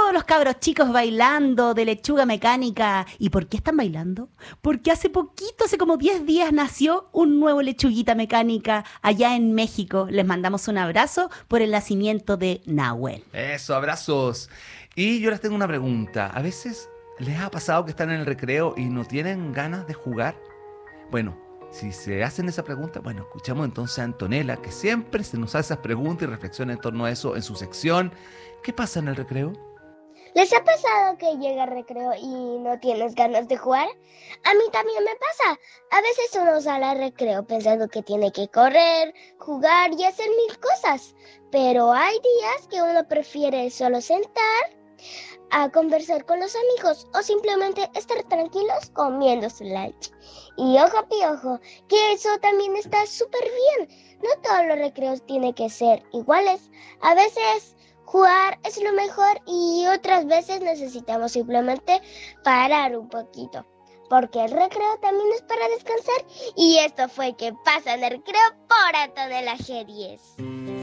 todos los cabros chicos bailando de lechuga mecánica. ¿Y por qué están bailando? Porque hace poquito, hace como 10 días, nació un nuevo lechuguita mecánica allá en México. Les mandamos un abrazo por el nacimiento de Nahuel. Eso, abrazos. Y yo les tengo una pregunta. ¿A veces les ha pasado que están en el recreo y no tienen ganas de jugar? Bueno, si se hacen esa pregunta, bueno, escuchamos entonces a Antonella, que siempre se nos hace esas preguntas y reflexiona en torno a eso en su sección. ¿Qué pasa en el recreo? ¿Les ha pasado que llega al recreo y no tienes ganas de jugar? A mí también me pasa. A veces uno sale al recreo pensando que tiene que correr, jugar y hacer mil cosas. Pero hay días que uno prefiere solo sentar a conversar con los amigos o simplemente estar tranquilos comiendo su lunch. Y ojo piojo, que eso también está súper bien. No todos los recreos tienen que ser iguales. A veces jugar es lo mejor y otras veces necesitamos simplemente parar un poquito. Porque el recreo también es para descansar. Y esto fue ¿Qué pasa en el recreo? Por Antonella G10.